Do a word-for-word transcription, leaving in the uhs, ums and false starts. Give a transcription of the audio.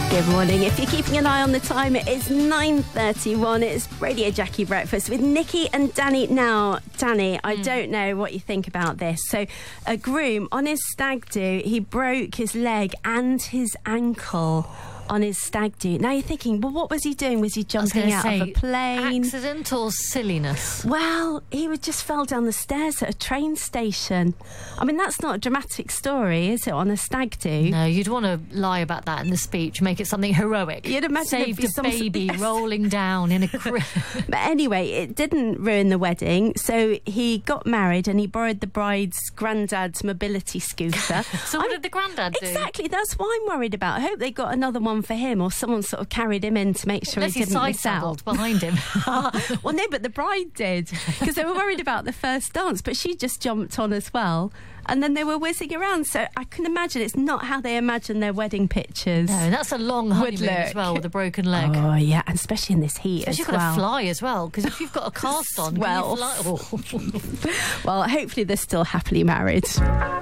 Good morning. If you're keeping an eye on the time, it is nine thirty-one. It's Radio Jackie Breakfast with Nikki and Danny. Now, Danny, I mm. don't know what you think about this. So, a groom on his stag do, he broke his leg and his ankle on his stag do. Now you're thinking, well, what was he doing? Was he jumping out say, of a plane? Accident or silliness? Well, he would just fell down the stairs at a train station. I mean, that's not a dramatic story, is it, on a stag do? No, you'd want to lie about that in the speech, make it something heroic. You'd imagine saved a some baby yes. rolling down in a crib. But anyway, it didn't ruin the wedding. So he got married and he borrowed the bride's granddad's mobility scooter. So what I'm, did the granddad do? Exactly, that's what I'm worried about. I hope they got another one for him, or someone sort of carried him in to make sure Unless he didn't miss out behind him. Well, no, but the bride did, because they were worried about the first dance, but she just jumped on as well, and then they were whizzing around. So I can imagine it's not how they imagine their wedding pictures. No, that's a long honeymoon as well, with a broken leg. Oh yeah, and especially in this heat. Especially as you've got well. to fly as well, because if you've got a cast on, well, can you fly? Oh. Well, hopefully they're still happily married.